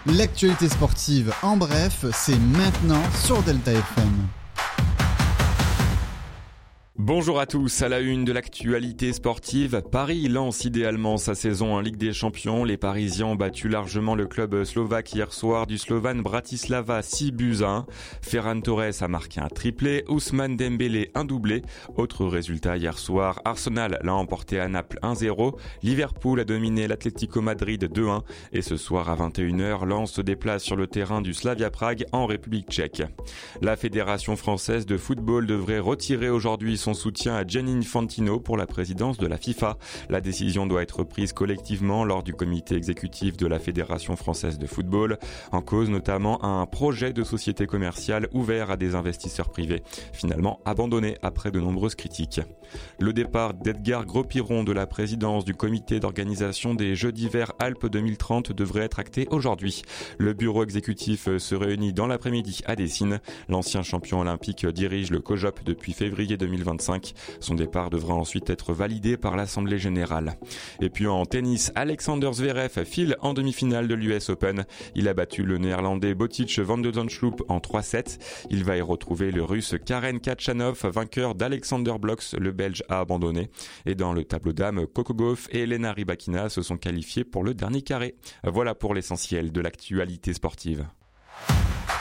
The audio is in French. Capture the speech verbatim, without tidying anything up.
L'actualité sportive en bref, c'est maintenant sur Delta F M. Bonjour à tous, à la une de l'actualité sportive, Paris lance idéalement sa saison en Ligue des Champions. Les Parisiens ont battu largement le club slovaque hier soir du Slovan Bratislava six buts à un. Ferran Torres a marqué un triplé, Ousmane Dembélé un doublé. Autre résultat hier soir, Arsenal l'a emporté à Naples un zéro, Liverpool a dominé l'Atlético Madrid deux un et ce soir à vingt et une heures, Lens se déplace sur le terrain du Slavia Prague en République tchèque. La Fédération française de football devrait retirer aujourd'hui son soutien à Gianni Infantino pour la présidence de la FIFA. La décision doit être prise collectivement lors du comité exécutif de la Fédération française de football. En cause notamment un projet de société commerciale ouvert à des investisseurs privés, finalement abandonné après de nombreuses critiques. Le départ d'Edgar Gros-Piron de la présidence du comité d'organisation des Jeux d'hiver Alpes deux mille trente devrait être acté aujourd'hui. Le bureau exécutif se réunit dans l'après-midi à Dessines. L'ancien champion olympique dirige le COJOP depuis février deux mille vingt-cinq. Son départ devra ensuite être validé par l'Assemblée générale. Et puis en tennis, Alexander Zverev file en demi-finale de l'U S Open. Il a battu le néerlandais Botic van de Zandschulp en trois sept. Il va y retrouver le russe Karen Khachanov, vainqueur d'Alexander Blocks, le belge a abandonné. Et dans le tableau dames, Coco Gauff et Elena Rybakina se sont qualifiés pour le dernier carré. Voilà pour l'essentiel de l'actualité sportive.